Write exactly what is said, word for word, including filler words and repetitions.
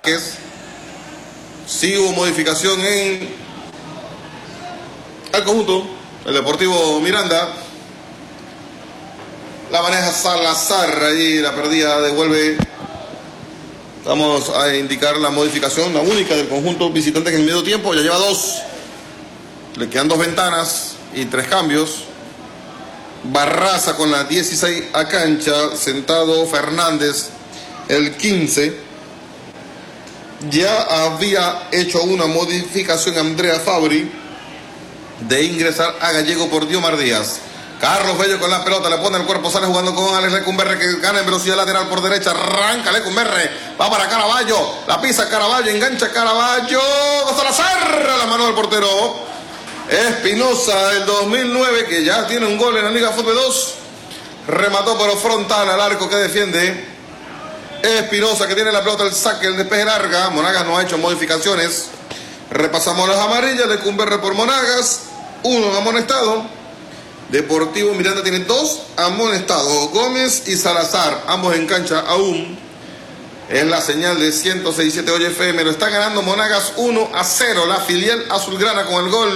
Sí hubo modificación en el conjunto, el Deportivo Miranda. La maneja Salazar, ahí la perdida devuelve. Vamos a indicar la modificación, la única del conjunto visitante en el medio tiempo. Ya lleva dos. Le quedan dos ventanas y tres cambios. Barraza con la dieciséis a cancha. Sentado Fernández, el quince. Ya había hecho una modificación Andrea Fabri de ingresar a Gallego por Diomar Díaz. Carlos Bello con la pelota, le pone el cuerpo, sale jugando con Alex Lecumberre, que gana en velocidad lateral por derecha. Arranca Lecumberre, va para Caraballo, la pisa Caraballo, engancha Caraballo. Salazar, la mano del portero Espinosa, el dos mil nueve, que ya tiene un gol en la Liga Fútbol dos. Remató por frontal al arco que defiende Espinosa, que tiene la pelota, el saque, el despeje larga. Monagas no ha hecho modificaciones. Repasamos las amarillas. Lecumberre por Monagas, uno amonestado. Deportivo Miranda tiene dos amonestados, Gómez y Salazar, ambos en cancha aún. Es la señal de ciento seis punto siete Hoy F M. Lo está ganando Monagas uno a cero. La filial azulgrana con el gol